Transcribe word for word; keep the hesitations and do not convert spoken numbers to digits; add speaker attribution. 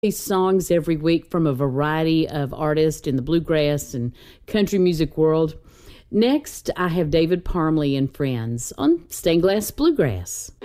Speaker 1: These songs every week from a variety of artists in the bluegrass and country music world. Next, I have David Parmley and Friends on Stained Glass Bluegrass.